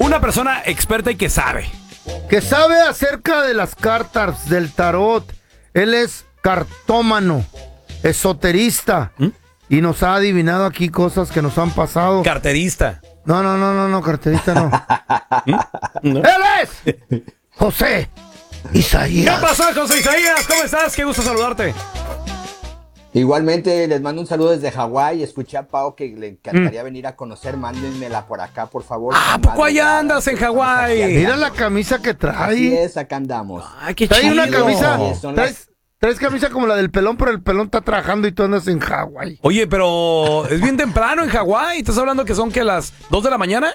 una persona experta y que sabe. Que sabe acerca de las cartas, del tarot. Él es cartómano, esoterista. Y nos ha adivinado aquí cosas que nos han pasado. Carterista. No, carterista no. ¿No? ¡Él es José Isaías! ¿Qué pasó, José Isaías? ¿Cómo estás? Qué gusto saludarte. Igualmente, les mando un saludo desde Hawái. Escuché a Pao que le encantaría venir a conocer. Mándenmela por acá, por favor. ¿A poco allá andas en Hawái? Mira la camisa que trae. Así es, acá andamos. Ay, qué Trae chido. una camisa. Son Traes camisa como la del pelón, pero el pelón está trabajando y tú andas en Hawái. Oye, pero es bien temprano en Hawái. ¿Estás hablando que son las 2 de la mañana?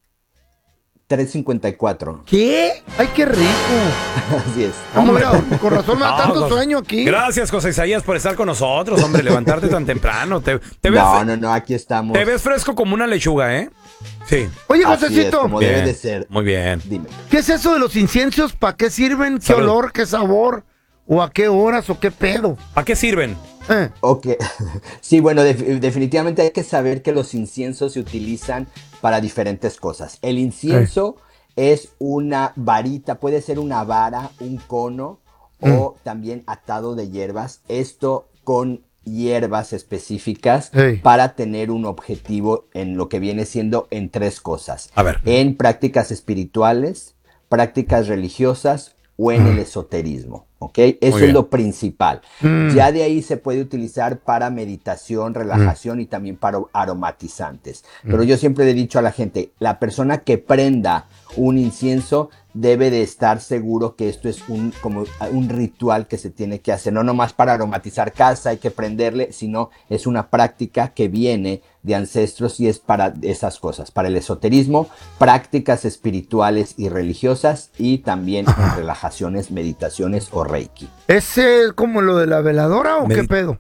3:54. ¿Qué? ¡Ay, qué rico! Así es. Hombre, con razón me da tanto José. sueño aquí. Gracias, José Isaías, por estar con nosotros, hombre. Levantarte tan temprano. Te ves, No, aquí estamos. te ves fresco como una lechuga, ¿eh? Sí. Oye, Así es, Josecito, como debe de ser. Muy bien. Dime. ¿qué es eso de los inciensos? ¿Para qué sirven? ¿Qué Salud. olor? ¿Qué sabor? ¿O a qué horas? ¿O qué pedo? ¿Para qué sirven? Ok. Sí, bueno, definitivamente hay que saber que los inciensos se utilizan para diferentes cosas. El incienso es una varita, puede ser una vara, un cono o también atado de hierbas. Esto con hierbas específicas para tener un objetivo en lo que viene siendo en tres cosas. A ver. En prácticas espirituales, prácticas religiosas o en el esoterismo, ¿ok? Eso es lo principal. Ya de ahí se puede utilizar para meditación, relajación y también para aromatizantes. Pero yo siempre le he dicho a la gente, la persona que prenda un incienso debe de estar seguro que esto es como un ritual que se tiene que hacer, no nomás para aromatizar casa, hay que prenderle, sino es una práctica que viene de ancestros y es para esas cosas, para el esoterismo, prácticas espirituales y religiosas y también en relajaciones, meditaciones o reiki. ¿Es como lo de la veladora o qué pedo?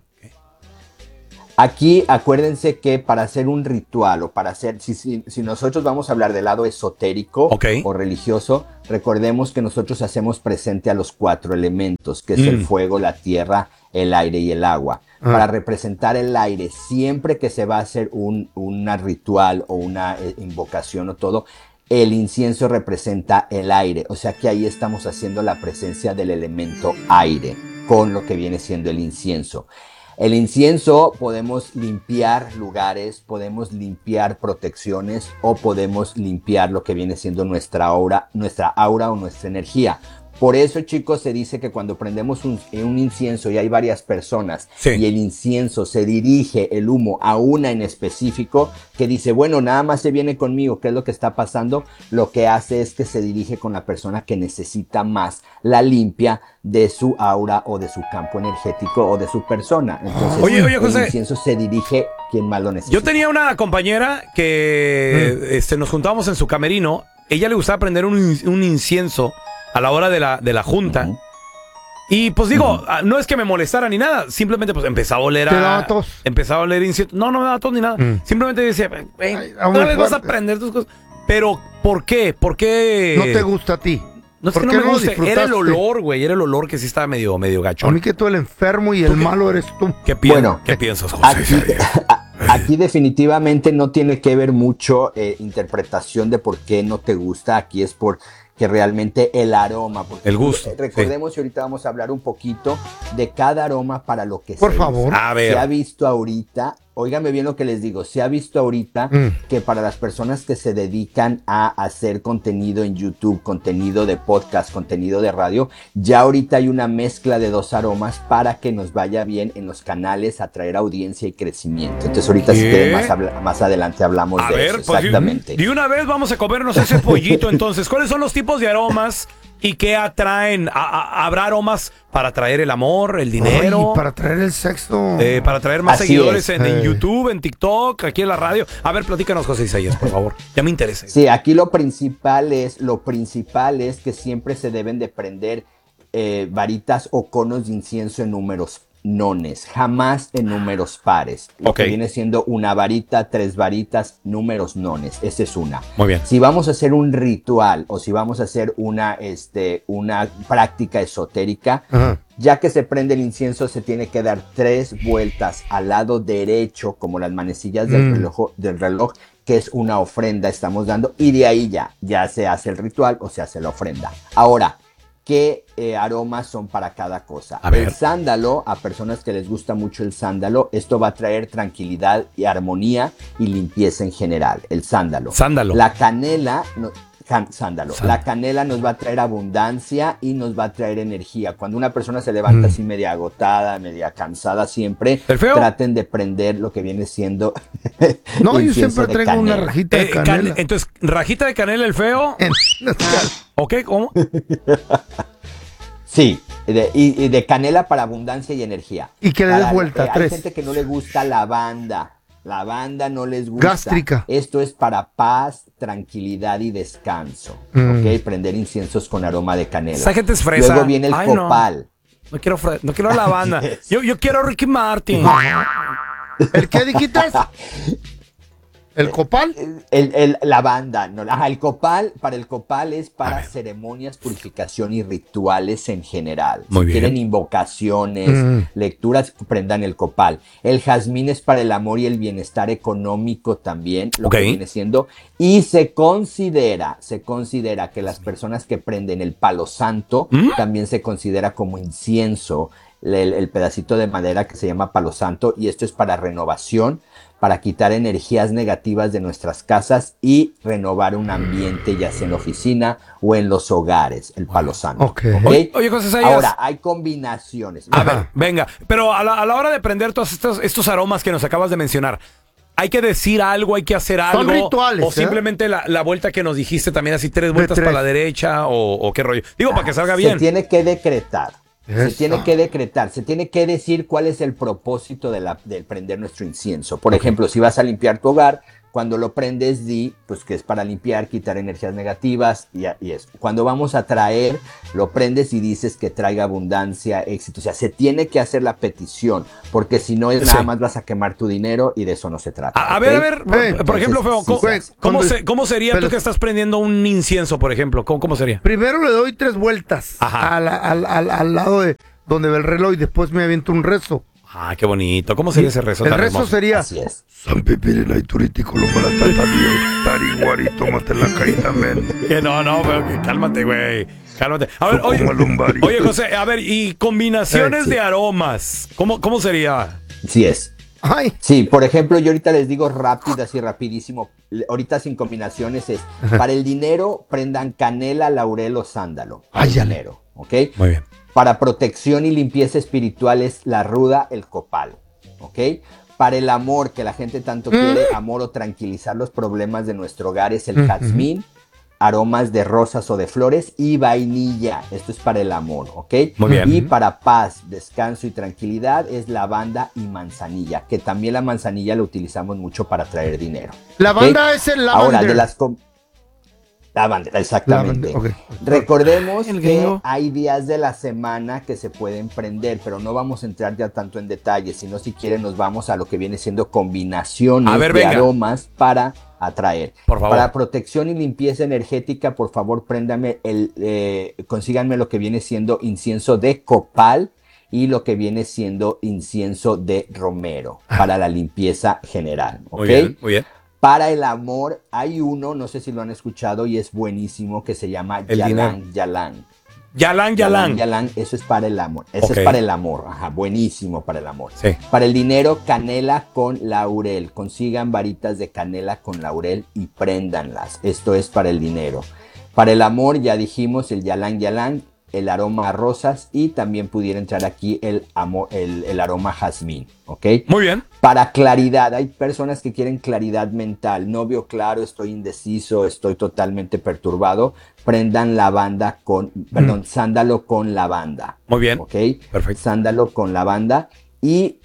Aquí acuérdense que para hacer un ritual o para hacer, si nosotros vamos a hablar del lado esotérico o religioso, recordemos que nosotros hacemos presente a los 4 elementos, que es el fuego, la tierra, el aire y el agua. Para representar el aire, siempre que se va a hacer un ritual o una invocación o todo, el incienso representa el aire, o sea que ahí estamos haciendo la presencia del elemento aire con lo que viene siendo el incienso. El incienso podemos limpiar lugares, podemos limpiar protecciones o podemos limpiar lo que viene siendo nuestra aura o nuestra energía. Por eso, chicos, se dice que cuando prendemos un incienso y hay varias personas y el incienso se dirige el humo a una en específico, que dice, bueno, nada más se viene conmigo, ¿qué es lo que está pasando? Lo que hace es que se dirige con la persona que necesita más la limpia de su aura o de su campo energético o de su persona. Entonces, Oye, José, el incienso se dirige quien más lo necesita. Yo tenía una compañera que nos juntábamos en su camerino. Ella le gustaba prender un incienso a la hora de la junta. Y pues digo, no es que me molestara ni nada, simplemente pues empezaba a oler empezaba a oler incienso. No me daba tos ni nada. Simplemente decía, no le vas a prender tus cosas. Pero, ¿por qué? ¿Por qué? No te gusta a ti. No es que no me guste, era el olor, güey, era el olor que sí estaba medio gachón. A mí que tú el enfermo y el malo eres tú. ¿Qué piensas, José? Aquí definitivamente no tiene que ver mucho interpretación de por qué no te gusta. Aquí es por que realmente el aroma, porque el gusto. Recordemos y ahorita vamos a hablar un poquito de cada aroma para lo que por favor. A ver. Se ha visto ahorita, óigame bien lo que les digo, se ha visto ahorita que para las personas que se dedican a hacer contenido en YouTube, contenido de podcast, contenido de radio, ya ahorita hay una mezcla de 2 aromas para que nos vaya bien en los canales, atraer audiencia y crecimiento. Entonces ahorita si quieren más adelante hablamos de eso. Pues, exactamente. Y una vez vamos a comernos ese pollito entonces. ¿Cuáles son los tipos de aromas y qué atraen? ¿Habrá aromas para atraer el amor, el dinero? Para traer el sexo. Para traer más Así seguidores es. en YouTube, en TikTok, aquí en la radio. A ver, platícanos, José Isaías, por favor. Ya me interesa. Sí, aquí lo principal es que siempre se deben de prender varitas o conos de incienso en números nones, jamás en números pares. Lo que viene siendo una varita, 3 varitas, números nones. Esa es una. Muy bien. Si vamos a hacer un ritual o si vamos a hacer una práctica esotérica, ya que se prende el incienso, se tiene que dar 3 vueltas al lado derecho, como las manecillas del reloj, que es una ofrenda estamos dando, y de ahí ya se hace el ritual o se hace la ofrenda. Ahora, ¿qué aromas son para cada cosa? El sándalo, a personas que les gusta mucho el sándalo, esto va a traer tranquilidad y armonía y limpieza en general. El sándalo. La canela... La canela nos va a traer abundancia y nos va a traer energía. Cuando una persona se levanta así media agotada, media cansada siempre, traten de prender lo que viene siendo no, yo siempre traigo canela. Una rajita de canela. Entonces, rajita de canela el feo. ¿Ok? ¿Cómo? Sí, y de canela para abundancia y energía. Y que le des vuelta, hay gente que no le gusta lavanda. Lavanda no les gusta. Gástrica. Esto es para paz, tranquilidad y descanso. ¿Ok? Prender inciensos con aroma de canela. Esa gente es fresa. Luego viene el copal. No quiero lavanda. Yo quiero Ricky Martin. ¿El qué dijiste? ¿El copal? La banda. No, el copal, para el copal es para ceremonias, purificación y rituales en general. Muy si bien. quieren invocaciones, lecturas, prendan el copal. El jazmín es para el amor y el bienestar económico también, lo que viene siendo. Y se considera que las personas que prenden el palo santo también se considera como incienso. El pedacito de madera que se llama palo santo, y esto es para renovación, para quitar energías negativas de nuestras casas y renovar un ambiente, ya sea en la oficina o en los hogares, el palo santo. ¿Okay? Oye, José Sayas. Ahora, hay combinaciones. A ver, venga, pero a la hora de prender todos estos aromas que nos acabas de mencionar, ¿hay que decir algo, hay que hacer algo? Son rituales. O simplemente la vuelta que nos dijiste también, así 3 vueltas para la derecha, o qué rollo. Digo, para que salga bien. Se tiene que decretar. Se tiene que decretar, se tiene que decir cuál es el propósito del prender nuestro incienso. Por ejemplo, si vas a limpiar tu hogar, cuando lo prendes, di pues que es para limpiar, quitar energías negativas y eso. Cuando vamos a traer, lo prendes y dices que traiga abundancia, éxito. O sea, se tiene que hacer la petición, porque si no es nada más vas a quemar tu dinero y de eso no se trata. A ver, por ejemplo, Feo, ¿cómo sería tú que estás prendiendo un incienso, por ejemplo? ¿Cómo sería? Primero le doy 3 vueltas al lado de donde ve el reloj y después me aviento un rezo. Ah, qué bonito. ¿Cómo sería ese rezo? El rezo sería: así es. San Pepirina y Turítico, lo para Tariguari, tómate la caída, men. Que no, pero cálmate, güey. Cálmate. A ver, oye, José, a ver, y combinaciones de aromas. ¿Cómo sería? Sí es. Ay. Sí, por ejemplo, yo ahorita les digo rápidas y rapidísimo. Ahorita sin combinaciones es: para el dinero, prendan canela, laurel o sándalo. Para el dinero, ¿ok? Muy bien. Para protección y limpieza espiritual es la ruda, el copal, ¿ok? Para el amor, que la gente tanto quiere, amor o tranquilizar los problemas de nuestro hogar, es el jazmín, aromas de rosas o de flores y vainilla. Esto es para el amor, ¿ok? Muy bien. Y para paz, descanso y tranquilidad es lavanda y manzanilla, que también la manzanilla la utilizamos mucho para traer dinero. Lavanda es el lavanda. Ahora, lavanda, exactamente. Recordemos que hay días de la semana que se pueden prender, pero no vamos a entrar ya tanto en detalle, sino si quieren nos vamos a lo que viene siendo combinaciones de aromas para atraer. Por favor. Para protección y limpieza energética, por favor, consíganme lo que viene siendo incienso de copal y lo que viene siendo incienso de romero para la limpieza general. ¿Okay? Muy bien. Para el amor hay uno, no sé si lo han escuchado y es buenísimo, que se llama Ylang Ylang. Ylang Ylang. Eso es para el amor. Eso es para el amor. Ajá, buenísimo para el amor. Sí. Para el dinero, canela con laurel. Consigan varitas de canela con laurel y préndanlas. Esto es para el dinero. Para el amor, ya dijimos el Ylang Ylang, el aroma a rosas, y también pudiera entrar aquí el aroma jazmín, ¿ok? Muy bien. Para claridad, hay personas que quieren claridad mental. No veo claro, estoy indeciso, estoy totalmente perturbado. Prendan sándalo con lavanda. Muy bien. ¿Ok? Perfecto. Sándalo con lavanda. Y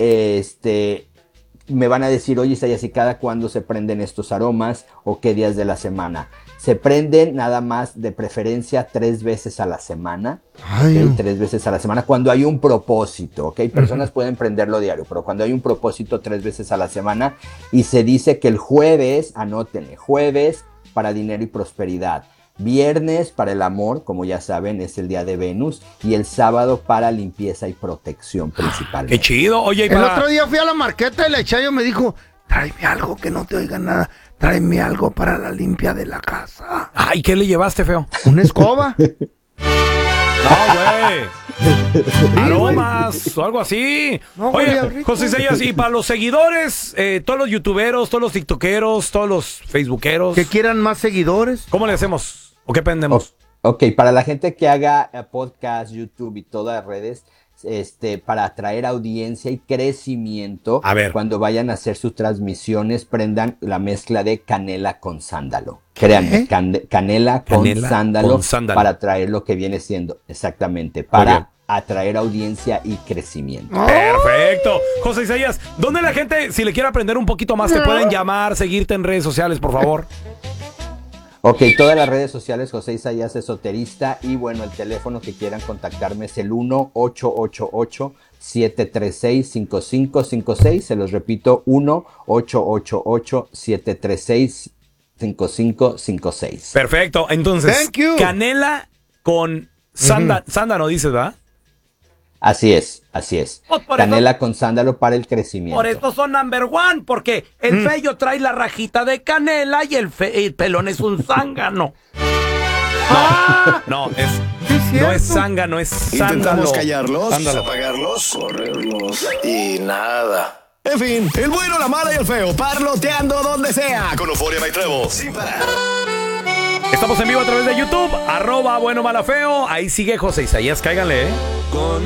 me van a decir, oye, Sayas, ¿y cada cuándo se prenden estos aromas o qué días de la semana? Se prenden nada más, de preferencia 3 veces a la semana. ¿Okay? 3 veces a la semana cuando hay un propósito, ¿ok? Personas pueden prenderlo diario, pero cuando hay un propósito 3 veces a la semana. Y se dice que el jueves, anótenle, jueves para dinero y prosperidad. Viernes para el amor, como ya saben, es el día de Venus. Y el sábado para limpieza y protección principalmente. ¡Qué chido! Oye, el otro día fui a la marqueta y la Chayo me dijo: tráeme algo que no te oiga nada. tráeme algo para la limpia de la casa. Ay, ¿qué le llevaste, feo? ¿Una escoba? No, güey. Aromas o algo así. No, oye, José Isaías, y para los seguidores, todos los youtuberos, todos los tiktokeros, todos los facebookeros. ¿Que quieran más seguidores? ¿Cómo le hacemos? ¿O qué pendemos? Ok, para la gente que haga podcast, YouTube y todas las redes, para atraer audiencia y crecimiento, cuando vayan a hacer sus transmisiones, prendan la mezcla de canela con sándalo. Créanme, canela con sándalo para atraer lo que viene siendo, exactamente, para atraer audiencia y crecimiento. Perfecto. José Isaías, ¿dónde la gente, si le quiere aprender un poquito más, te pueden llamar, seguirte en redes sociales, por favor? Ok, todas las redes sociales, José Isaías Esoterista, y bueno, el teléfono que quieran contactarme es el 1-888-736-5556, se los repito, 1-888-736-5556. Perfecto, entonces, canela con sándalo, dices, ¿verdad? Así es. Canela con sándalo para el crecimiento. Por eso son number one, porque el feo trae la rajita de canela y el pelón es un zángano. No es zángano, es sándalo. Intentamos callarlos, apagarlos, correrlos y nada. En fin, el bueno, la mala y el feo, parloteando donde sea. Con Euforia By Trevo, sin parar. Estamos en vivo a través de YouTube, @bueno, mala, feo. Ahí sigue José Isaías, cáiganle,